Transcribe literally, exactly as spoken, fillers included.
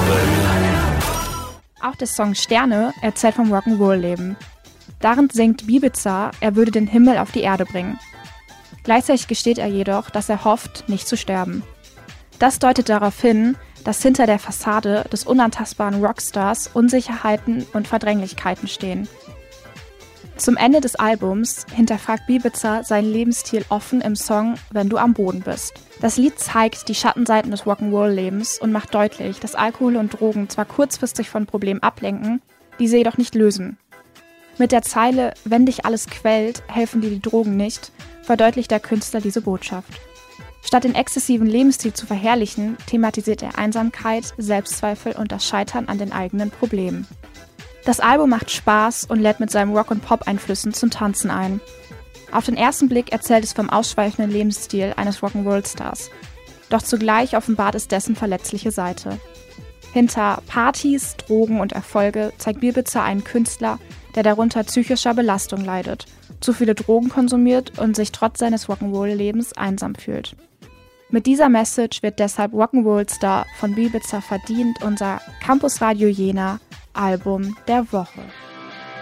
Auch der Song Sterne erzählt vom Rock'n'Roll-Leben. Darin singt Bibiza, er würde den Himmel auf die Erde bringen. Gleichzeitig gesteht er jedoch, dass er hofft, nicht zu sterben. Das deutet darauf hin, dass hinter der Fassade des unantastbaren Rockstars Unsicherheiten und Verdränglichkeiten stehen. Zum Ende des Albums hinterfragt Bibiza seinen Lebensstil offen im Song Wenn du am Boden bist. Das Lied zeigt die Schattenseiten des Rock'n'Roll-Lebens und macht deutlich, dass Alkohol und Drogen zwar kurzfristig von Problemen ablenken, diese jedoch nicht lösen. Mit der Zeile Wenn dich alles quält, helfen dir die Drogen nicht, verdeutlicht der Künstler diese Botschaft. Statt den exzessiven Lebensstil zu verherrlichen, thematisiert er Einsamkeit, Selbstzweifel und das Scheitern an den eigenen Problemen. Das Album macht Spaß und lädt mit seinen Rock- und Pop-Einflüssen zum Tanzen ein. Auf den ersten Blick erzählt es vom ausschweifenden Lebensstil eines Rock'n'Roll-Stars. Doch zugleich offenbart es dessen verletzliche Seite. Hinter Partys, Drogen und Erfolge zeigt Bibiza einen Künstler, der darunter psychischer Belastung leidet, zu viele Drogen konsumiert und sich trotz seines Rock'n'Roll-Lebens einsam fühlt. Mit dieser Message wird deshalb Rock'n'Roll Star von Bibiza verdient unser Campus Radio Jena Album der Woche.